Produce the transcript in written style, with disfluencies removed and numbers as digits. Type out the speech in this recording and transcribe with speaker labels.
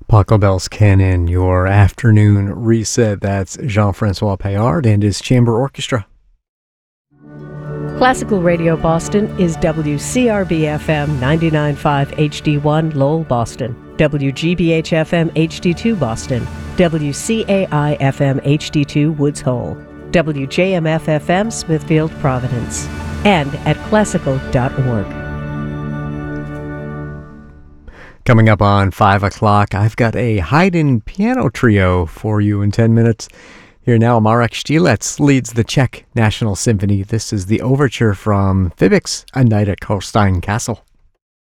Speaker 1: Pachelbel's Canon, your afternoon reset. That's Jean-Francois Payard and his chamber orchestra.
Speaker 2: Classical Radio Boston is WCRB-FM 99.5 HD1 Lowell, Boston, WGBH-FM HD2 Boston, WCAI-FM HD2 Woods Hole, WJMF-FM Smithfield, Providence, and at classical.org.
Speaker 1: Coming up on 5 o'clock, I've got a Haydn piano trio for you in 10 minutes. Here now, Marek Štilec leads the Czech National Symphony. This is the overture from Fibiks, A Night at Karlstein Castle.